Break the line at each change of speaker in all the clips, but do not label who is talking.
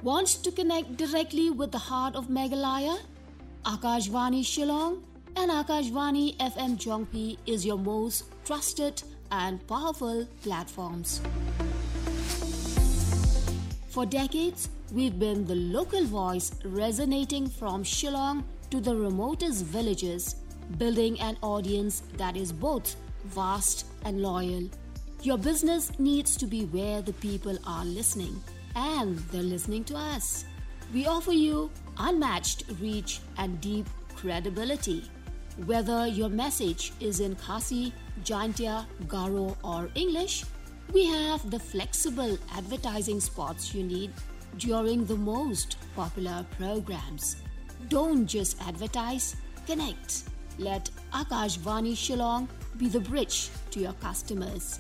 Wants to connect directly with the heart of Meghalaya? Akashvani Shillong and Akashvani FM Jongpi is your most trusted and powerful platforms. For decades, we've been the local voice resonating from Shillong to the remotest villages, building an audience that is both vast and loyal. Your business needs to be where the people are listening, and they're listening to us. We offer you unmatched reach and deep credibility. Whether your message is in Khasi, Jaintia, Garo or English, we have the flexible advertising spots you need during the most popular programs. Don't just advertise, connect. Let Akashvani Shillong be the bridge to your customers.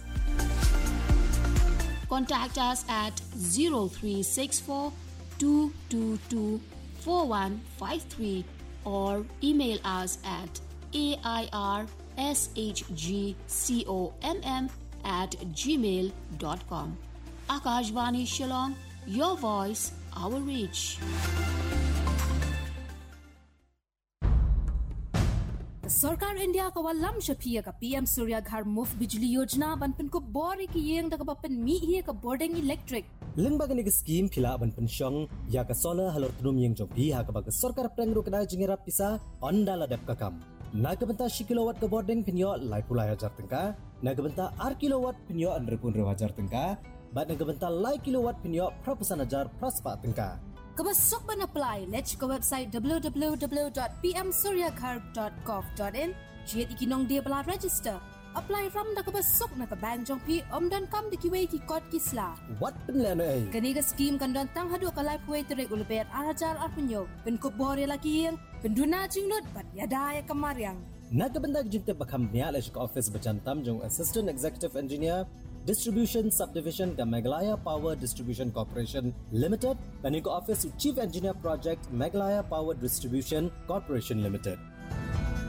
Contact us at 0364 222 4153 or email us at airshgcomm@gmail.com. Akashvani Shillong, your voice, our reach.
सरकार India का वालम शफिया का PM सूर्य घर मुफ्त बिजली योजना बनपन को बोरे की येंग दका बपन मी हिए का boarding electric
Leng bagan ni scheme phila ban pensyong ya ka solar halor tunum yang jompi ha ka bag sarkar prengro kana jingira pisa ondala dep kakam na ka benta 1 kilowatt ka boarding pinyo lai pulai hajar tengka na ka benta 8 kilowatt pinyo under pun hajar tengka bat na ka benta lai kilowatt pinyo propusan hajar praspa tengka
Kabasok ban apply let's go website www.pmsuryaghar.gov.in jiet ikinong dia bala register apply ram da kabasok na ka bank jongpi omdan kam de kiwe ki kod kisla
what plan ai
kani ga scheme kan dan tang hadu ka life way tere ulber arajar arpunyo pen ko bore laki yang penduna jingnot bat yada ya kamaryang
na ka benta jinte bakam nia la shik office bajantam jong assistant executive engineer Distribution Subdivision the Meghalaya Power Distribution Corporation Limited, and office Chief Engineer Project Meghalaya Power Distribution Corporation Limited.